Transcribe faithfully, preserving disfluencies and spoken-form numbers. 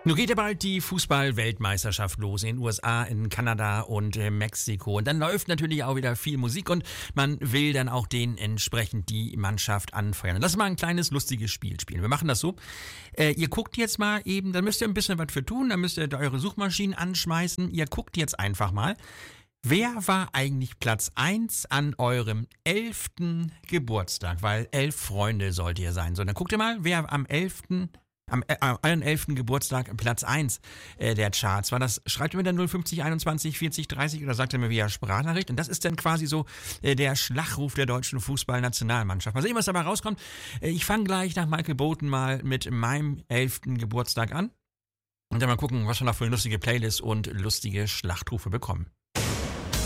Nun geht ja bald die Fußball-Weltmeisterschaft los in den U S A, in Kanada und äh, Mexiko. Und dann läuft natürlich auch wieder viel Musik und man will dann auch den entsprechend die Mannschaft anfeuern. Und lass mal ein kleines, lustiges Spiel spielen. Wir machen das so. Äh, ihr guckt jetzt mal eben, da müsst ihr ein bisschen was für tun, da müsst ihr eure Suchmaschinen anschmeißen. Ihr guckt jetzt einfach mal. Wer war eigentlich Platz eins an eurem elften Geburtstag? Weil elf Freunde sollt ihr sein. So, dann guckt ihr mal, wer am elften Am äh, euren elften Geburtstag Platz eins äh, der Charts. War das, schreibt ihr mir dann null fünfzig einundzwanzig vierzig dreißig oder sagt ihr mir via Sprachnachricht? Und das ist dann quasi so äh, der Schlachtruf der deutschen Fußballnationalmannschaft. Mal sehen, was dabei rauskommt. Äh, ich fange gleich nach Michael Bolton mal mit meinem elften Geburtstag an. Und dann mal gucken, was wir noch für eine lustige Playlist und lustige Schlachtrufe bekommen.